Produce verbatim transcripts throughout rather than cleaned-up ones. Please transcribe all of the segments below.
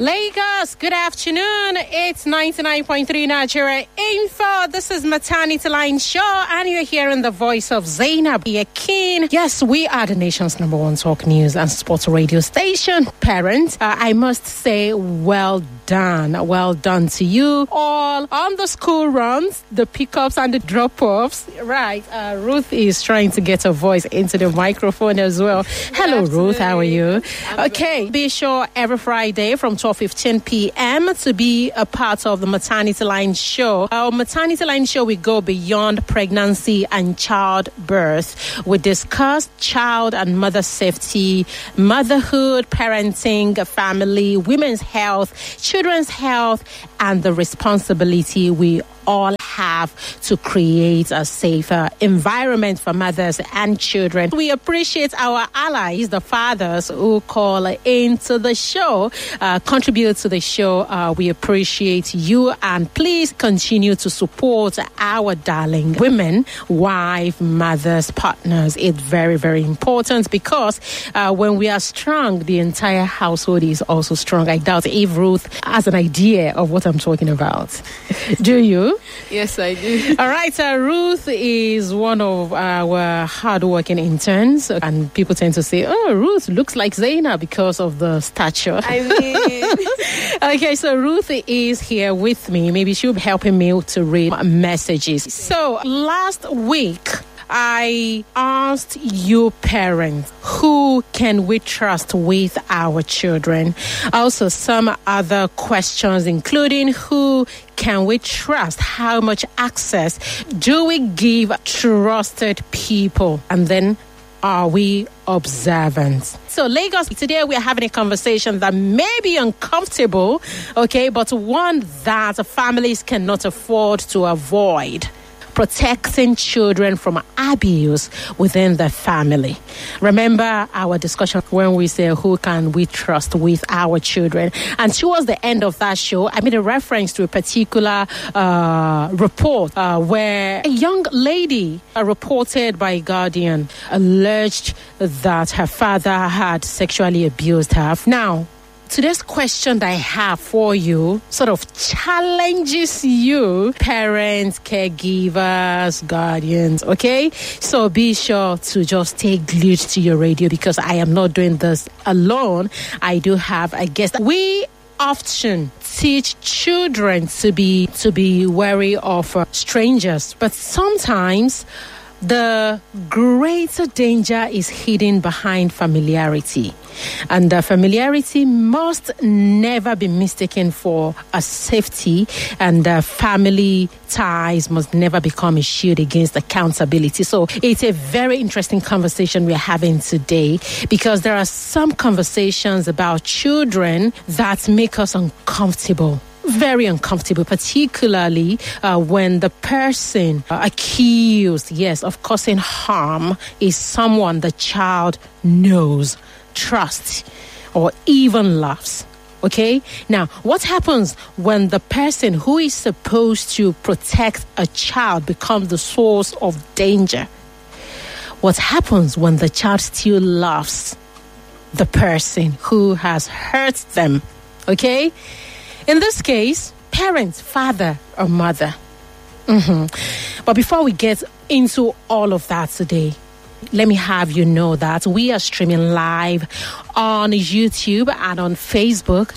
Lagos, good afternoon. It's ninety-nine point three Nigeria Info. This is Maternity Line Show, and you're hearing the voice of Zainab Yakin. Yes, we are the nation's number one talk news and sports radio station. Parents, uh, I must say, well done. Well done to you all on the school runs, the pickups and the drop-offs. Right, uh, Ruth is trying to get her voice into the microphone as well. Hello, Ruth. How are you? Okay, be sure every Friday from twelve fifteen p.m. to be a part of the Maternity Line Show. Our Maternity Line Show, we go beyond pregnancy and childbirth. We discuss child and mother safety, motherhood, parenting, family, women's health, children's health, and the responsibility we all have to create a safer environment for mothers and children. We appreciate our allies, the fathers who call into the show, uh, contribute to the show. Uh, we appreciate you, and please continue to support our darling women, wife, mothers, partners. It's very, very important because uh, when we are strong, the entire household is also strong. I doubt if Ruth has an idea of what I'm talking about. Do you? Yes, I do. All right, uh, Ruth is one of our hardworking interns, and people tend to say, oh, Ruth looks like Zaina because of the stature. I mean... Okay, so Ruth is here with me. Maybe she'll be helping me to read messages. So last week, I asked you parents, who can we trust with our children? Also, some other questions, including who can we trust? How much access do we give trusted people? And then, are we observant? So, Lagos, today we are having a conversation that may be uncomfortable, okay, but one that families cannot afford to avoid. Protecting children from abuse within the family. Remember our discussion when we say who can we trust with our children? And towards the end of that show, I made a reference to a particular uh, report uh, where a young lady uh, reported by Guardian alleged that her father had sexually abused her. Now, today's question that I have for you sort of challenges you, parents, caregivers, guardians, okay? So be sure to just stay glued to your radio because I am not doing this alone. I do have a guest. We often teach children to be to be wary of uh, strangers, but sometimes the greater danger is hidden behind familiarity. And uh, familiarity must never be mistaken for a safety, and uh, family ties must never become a shield against accountability. So it's a very interesting conversation we're having today because there are some conversations about children that make us uncomfortable. Very uncomfortable, particularly uh, when the person uh, accused, yes, of causing harm is someone the child knows, trusts, or even loves. Okay? Now, what happens when the person who is supposed to protect a child becomes the source of danger? What happens when the child still loves the person who has hurt them? Okay? In this case, parents, father or mother. Mm-hmm. But before we get into all of that today, let me have you know that we are streaming live on YouTube and on Facebook.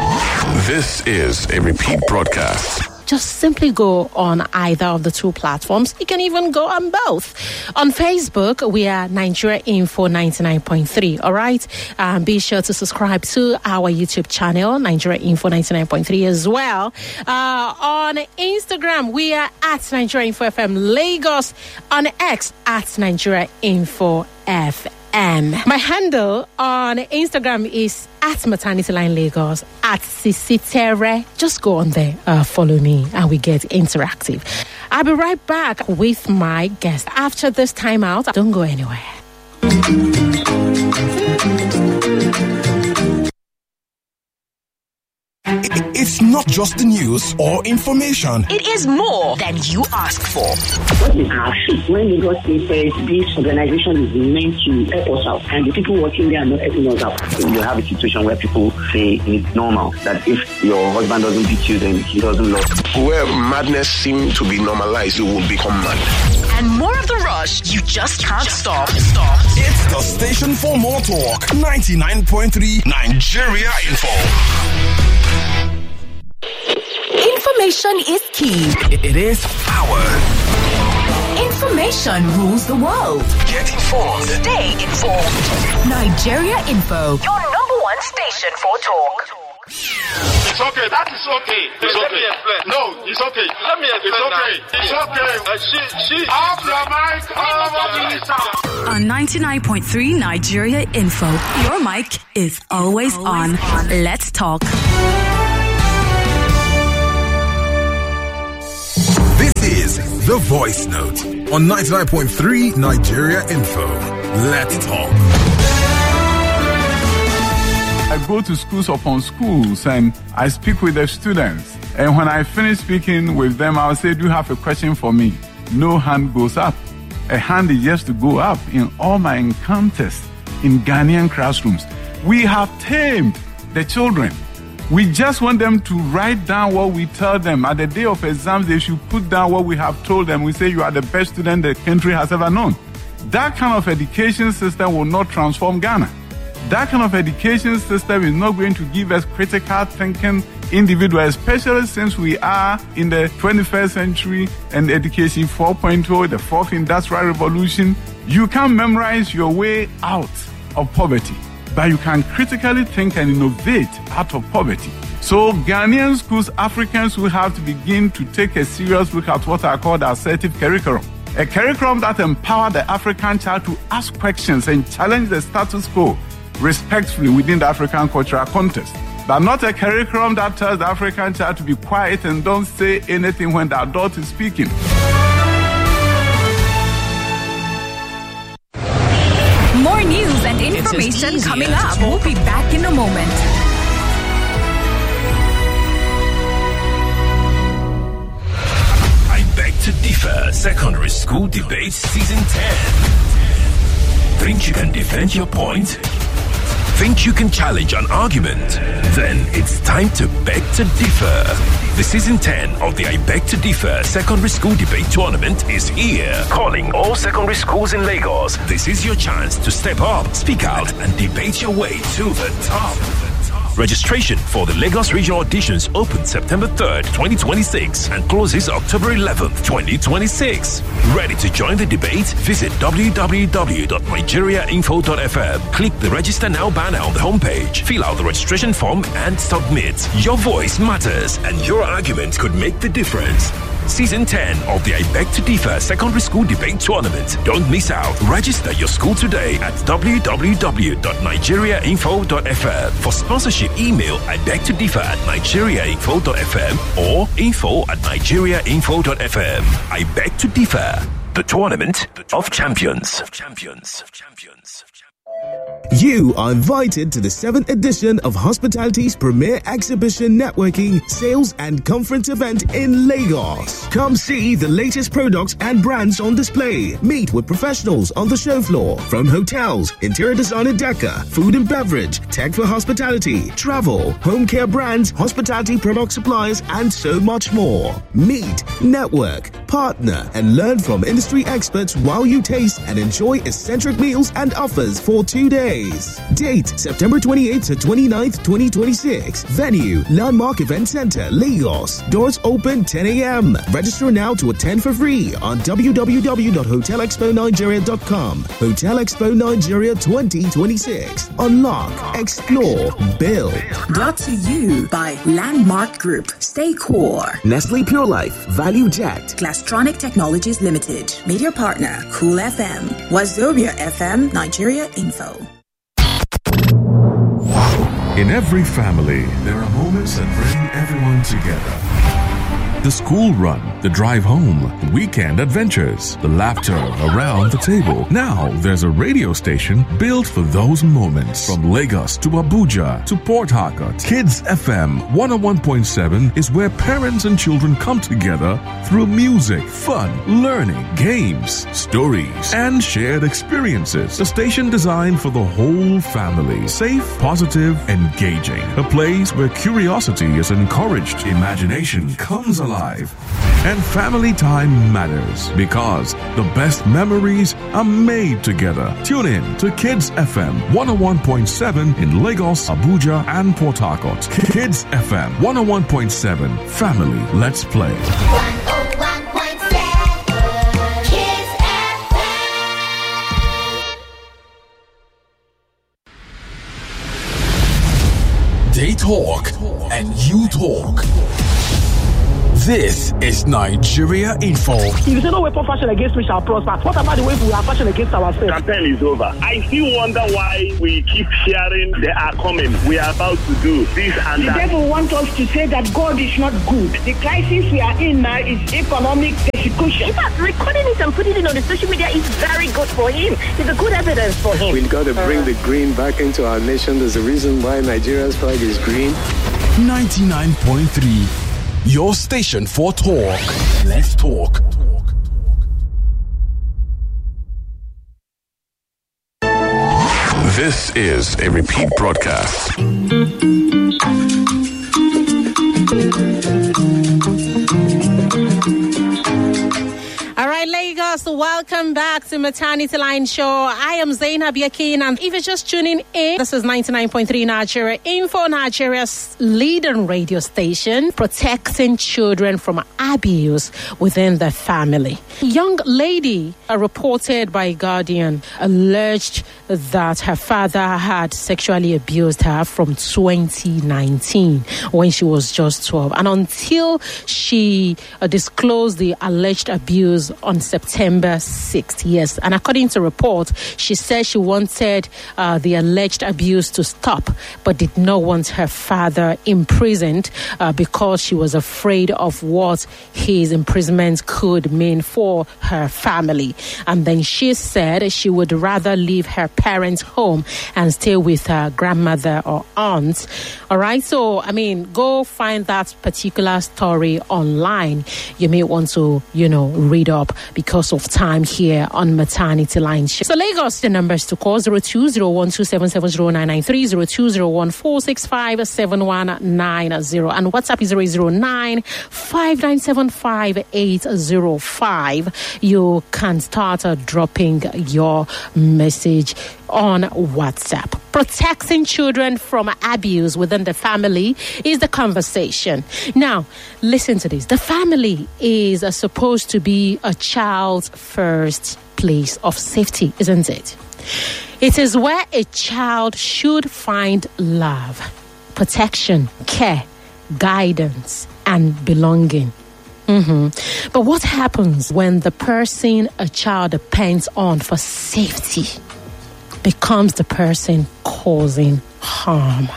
This is a repeat broadcast. Just simply go on either of the two platforms. You can even go on both. On Facebook, we are Nigeria Info ninety-nine point three, all right? Um, be sure to subscribe to our YouTube channel, Nigeria Info ninety-nine point three as well. Uh, on Instagram, we are at Nigeria Info F M Lagos. On X, at Nigeria Info F M. My handle on Instagram is at Maternity Line Lagos, at Sisitere. Just go on there, uh, follow me, and we get interactive. I'll be right back with my guest after this time out. Don't go anywhere. It's It's not just the news or information. It is more than you ask for. What is our fee? When Lagos State says this organization is meant to help us out, and the people working there are not helping us out. You have a situation where people say it's normal that if your husband doesn't beat you, then he doesn't love you. Where madness seems to be normalized, you will become mad. And more of the rush you just can't stop. Stop. It's the station for more talk. ninety-nine point three Nigeria Info. Information is key. It is power. Information rules the world. Get informed. Stay informed. Nigeria Info, your number one station for talk. It's okay. That is okay. It's Let okay. me explain. No, it's okay. Let me explain. It's okay. Now. It's okay. Uh, she, she. Off your mic. Over on ninety-nine point three Nigeria Info, your mic is always, always on. on. Let's talk. This is The Voice Note on ninety-nine point three Nigeria Info. Let's talk. I go to schools upon schools and I speak with the students. And when I finish speaking with them, I'll say, do you have a question for me? No hand goes up. A hand is just to go up. In all my encounters in Ghanaian classrooms, we have tamed the children. We just want them to write down what we tell them. At the day of exams, they should put down what we have told them. We say, you are the best student the country has ever known. That kind of education system will not transform Ghana. That kind of education system is not going to give us critical thinking individuals, especially since we are in the twenty-first century and education four point oh, the fourth industrial revolution. You can't memorize your way out of poverty, but you can critically think and innovate out of poverty. So Ghanaian schools, Africans will have to begin to take a serious look at what I call the assertive curriculum. A curriculum that empowers the African child to ask questions and challenge the status quo respectfully within the African cultural context. But not a curriculum that tells the African child to be quiet and don't say anything when the adult is speaking. More news and information coming up. We'll be back in a moment. I Beg to Differ Secondary School Debate Season ten. Think you can defend your point? Think you can challenge an argument? Then it's time to beg to differ. The season ten of the I Beg to Differ Secondary School Debate Tournament is here. Calling all secondary schools in Lagos. This is your chance to step up, speak out, and debate your way to the top. Registration for the Lagos Regional Auditions opens September third, twenty twenty-six and closes October eleventh, twenty twenty-six. Ready to join the debate? Visit w w w dot nigeria info dot f m. Click the Register Now banner on the homepage. Fill out the registration form and submit. Your voice matters and your argument could make the difference. Season ten of the I Beg to Differ Secondary School Debate Tournament. Don't miss out. Register your school today at w w w dot nigeria info dot f m. For sponsorship, email I beg to differ at nigeria info dot f m or info at nigeria info dot f m. I Beg to Differ, the tournament of champions. Of champions. Of champions. You are invited to the seventh edition of Hospitality's premier exhibition, networking, sales and conference event in Lagos. Come see the latest products and brands on display. Meet with professionals on the show floor from hotels, interior design and decor, food and beverage, tech for hospitality, travel, home care brands, hospitality product suppliers, and so much more. Meet, network, partner, and learn from industry experts while you taste and enjoy eccentric meals and offers for two days. Date September twenty-eighth to twenty-ninth, twenty twenty-six. Venue Landmark Event Center, Lagos. Doors open ten a m Register now to attend for free on w w w dot hotel expo nigeria dot com. Hotel Expo Nigeria twenty twenty-six. Unlock, explore, build. Brought to you by Landmark Group. Stay core. Nestle Pure Life, Value Jet. Glastronic Technologies Limited. Media partner, Cool F M. Wazobia F M, Nigeria Info. In every family, there are moments that bring everyone together. The school run, the drive home, weekend adventures, the laughter around the table. Now there's a radio station built for those moments. From Lagos to Abuja to Port Harcourt, Kids F M one oh one point seven is where parents and children come together through music, fun, learning, games, stories, and shared experiences. A station designed for the whole family. Safe, positive, engaging. A place where curiosity is encouraged, imagination comes alive, and family time matters because the best memories are made together. Tune in to Kids F M one oh one point seven in Lagos, Abuja, and Port Harcourt. Kids F M one oh one point seven. Family, let's play. They talk and you talk. This is Nigeria Info. If you say no weapon fashion against me shall prosper, what about the way we are fashion against ourselves? Campaign is over. I still wonder why we keep hearing they are coming. We are about to do this and the that. The devil wants us to say that God is not good. The crisis we are in now is economic persecution. In fact, recording it and putting it on the social media is very good for him. It's a good evidence for him. We've got to bring the green back into our nation. There's a reason why Nigeria's flag is green. ninety-nine point three. Your station for talk. Let's talk. This is a repeat broadcast. All right, Lagos, welcome back to Maternity Line Show. I am Zainab Yakin, and if you're just tuning in, this is ninety-nine point three Nigeria Info, Nigeria's leading radio station, protecting children from abuse within the family. Young lady uh, reported by Guardian alleged that her father had sexually abused her from twenty nineteen when she was just twelve, and until she uh, disclosed the alleged abuse on September sixth. Yes, and according to reports, she said she wanted uh, the alleged abuse to stop, but did not want her father imprisoned uh, because she was afraid of what his imprisonment could mean for her family. And then she said she would rather leave her parents' home and stay with her grandmother or aunt. All right, so I mean, go find that particular story online. You may want to, you know, read up because of time here on Maternity Line. So Lagos, the numbers to call zero two zero one two seven seven zero nine nine three, zero two zero one four six five seven one nine zero, and WhatsApp is zero zero nine five nine seven five eight zero five. You can start uh, dropping your message on WhatsApp. Protecting children from abuse within the family is the conversation. Now, listen to this. The family is uh, supposed to be a child's first place of safety, isn't it? It is where a child should find love, protection, care, guidance, and belonging. Mm-hmm. But what happens when the person a child depends on for safety becomes the person causing harm?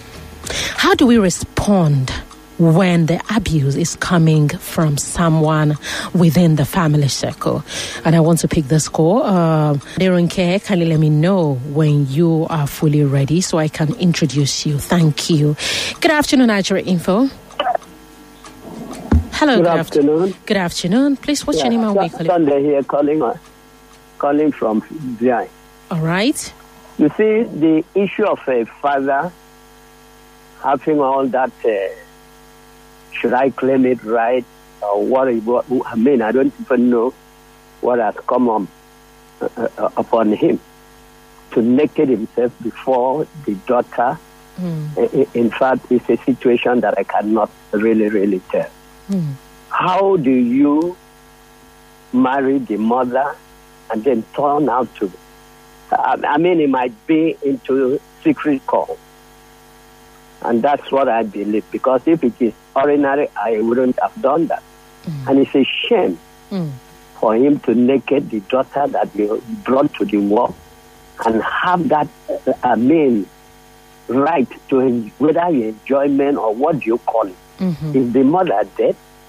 How do we respond when the abuse is coming from someone within the family circle? And I want to pick this call. Uh, Deronke, kindly let me know when you are fully ready so I can introduce you. Thank you. Good afternoon, Nigeria Info. Hello, good, good afternoon. afternoon. Good afternoon. Please, what's yeah, your name and where you calling? Sunday here calling, uh, calling from Zion. All right. You see, the issue of a father having all that, uh, should I claim it right, or what, what, I mean, I don't even know what has come on, uh, uh, upon him to naked himself before the daughter. Mm. In fact, it's a situation that I cannot really, really tell. Mm. How do you marry the mother and then turn out to, I mean, it might be into secret call. And that's what I believe, because if it is ordinary, I wouldn't have done that. Mm. And it's a shame mm. for him to naked the daughter that he brought to the world and have that, I mean, right to whether enjoyment or what do you call it. Mm-hmm. Is the mother dead?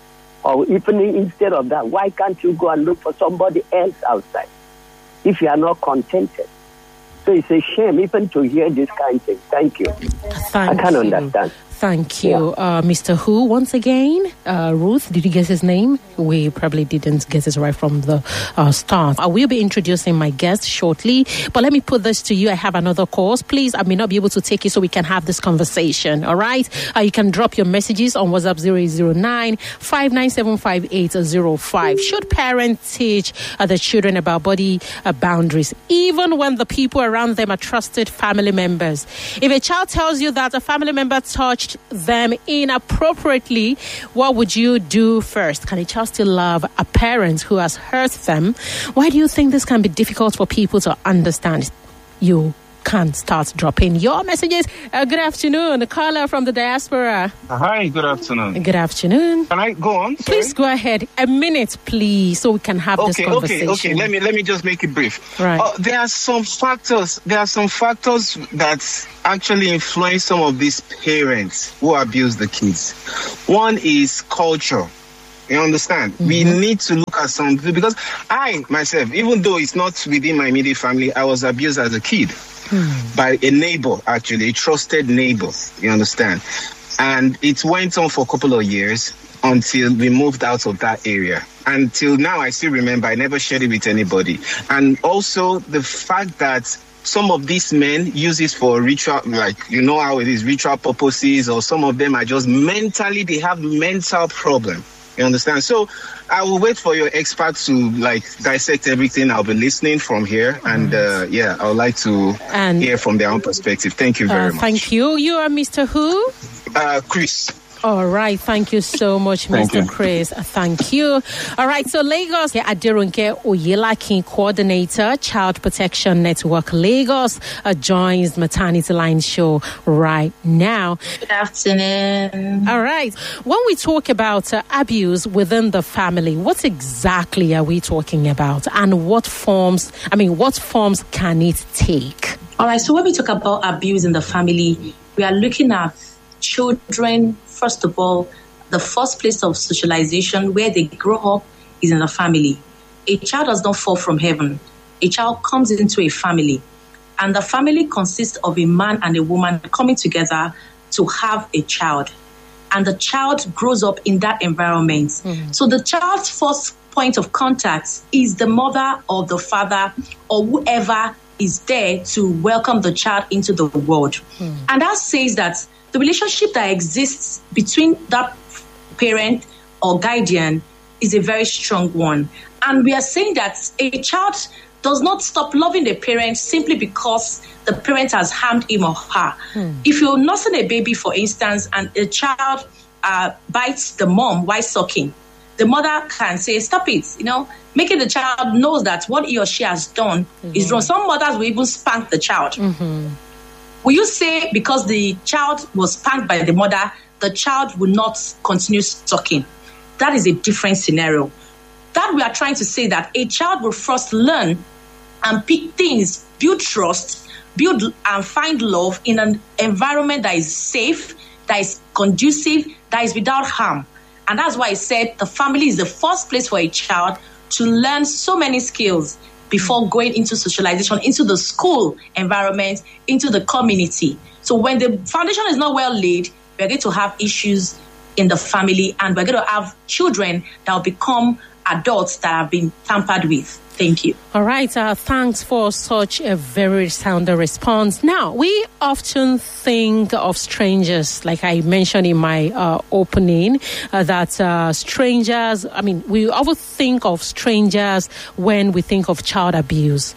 Or even instead of that, why can't you go and look for somebody else outside if you are not contented? So it's a shame even to hear this kind of thing. Thank you. Thank I can't you. understand. Thank you, Yeah. uh, Mister Who. Once again, uh, Ruth, did you guess his name? We probably didn't get it right from the uh, start. I will be introducing my guest shortly, but let me put this to you. I have another course. Please, I may not be able to take it so we can have this conversation, all right? Uh, you can drop your messages on WhatsApp zero eight zero nine, five nine seven, five eight zero five. Should parents teach uh, the children about body uh, boundaries, even when the people around them are trusted family members? If a child tells you that a family member touched them inappropriately, what would you do first? Can a child still love a parent who has hurt them? Why do you think this can be difficult for people to understand? You can start dropping your messages. Uh, good afternoon, the caller from the diaspora. Hi, good afternoon. Good afternoon. Can I go on? Sorry. Please go ahead. A minute, please, so we can have okay, this conversation. Okay, okay. Let me let me just make it brief. Right. Uh, there are some factors. There are some factors that actually influence some of these parents who abuse the kids. One is culture. You understand? Mm-hmm. We need to look at something because I myself, even though it's not within my immediate family, I was abused as a kid. Hmm. By a neighbor, actually, a trusted neighbor, you understand? And it went on for a couple of years until we moved out of that area. Until now, I still remember, I never shared it with anybody. And also the fact that some of these men use it for ritual, like, you know how it is, ritual purposes, or some of them are just mentally, they have mental problem. You understand? So I will wait for your experts to like dissect everything. I'll be listening from here. And uh, yeah, I would like to and, hear from their own perspective. Thank you very uh, much. Thank you. You are Mister Who? Uh, Chris. All right. Thank you so much, Mister Thank Chris. Thank you. All right. So Lagos, Adirunke Oyelakin, Coordinator, Child Protection Network Lagos, uh, joins Maternity Line Show right now. Good afternoon. All right. When we talk about uh, abuse within the family, what exactly are we talking about? And what forms, I mean, what forms can it take? All right. So when we talk about abuse in the family, we are looking at children. First of all, the first place of socialization where they grow up is in the family. A child does not fall from heaven. A child comes into a family, and the family consists of a man and a woman coming together to have a child. And the child grows up in that environment. Mm-hmm. So the child's first point of contact is the mother or the father or whoever is there to welcome the child into the world. Mm-hmm. And that says that the relationship that exists between that parent or guardian is a very strong one. And we are saying that a child does not stop loving the parent simply because the parent has harmed him or her. Hmm. If you're nursing a baby, for instance, and a child uh, bites the mom while sucking, the mother can say, stop it, you know, making the child knows that what he or she has done mm-hmm. is wrong. Some mothers will even spank the child. Mm-hmm. Will you say because the child was spanked by the mother, the child will not continue sucking? That is a different scenario. That we are trying to say that a child will first learn and pick things, build trust, build and find love in an environment that is safe, that is conducive, that is without harm. And that's why I said the family is the first place for a child to learn so many skills before going into socialization, into the school environment, into the community. So when the foundation is not well laid, we're going to have issues in the family, and we're going to have children that will become adults that have been tampered with. Thank you. All right. Uh, thanks for such a very sound response. Now, we often think of strangers, like I mentioned in my uh, opening, uh, that uh, strangers, I mean, we often think of strangers when we think of child abuse.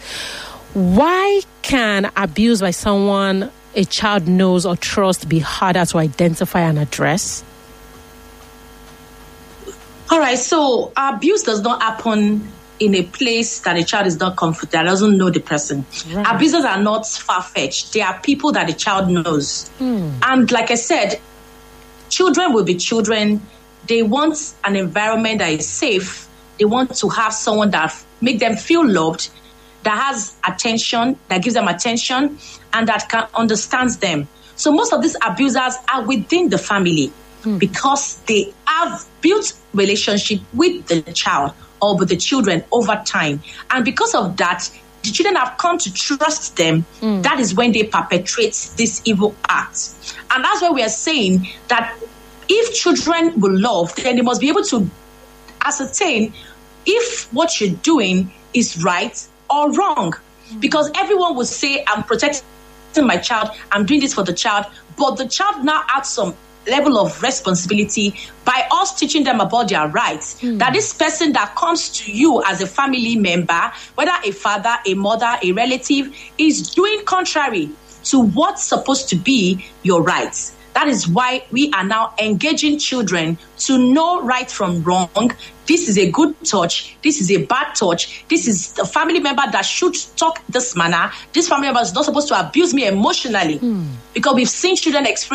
Why can abuse by someone a child knows or trusts be harder to identify and address? All right. So abuse does not happen in a place that a child is not comfortable, that doesn't know the person. Right. Abusers are not far-fetched. They are people that the child knows. Hmm. And like I said, children will be children. They want an environment that is safe. They want to have someone that make them feel loved, that has attention, that gives them attention, and that can understands them. So most of these abusers are within the family. mm. because they have built relationship with the child or with the children over time. And because of that, the children have come to trust them. Mm. That is when they perpetrate this evil act. And that's why we are saying that if children will love, then they must be able to ascertain if what you're doing is right or wrong. Mm. Because everyone will say, I'm protecting my child, I'm doing this for the child, but the child now adds some level of responsibility by us teaching them about their rights. Mm. That this person that comes to you as a family member, whether a father, a mother, a relative, is doing contrary to what's supposed to be your rights. That is why we are now engaging children to know right from wrong. This is a good touch. This is a bad touch. This is a family member that should talk this manner. This family member is not supposed to abuse me emotionally. Mm. Because we've seen children experience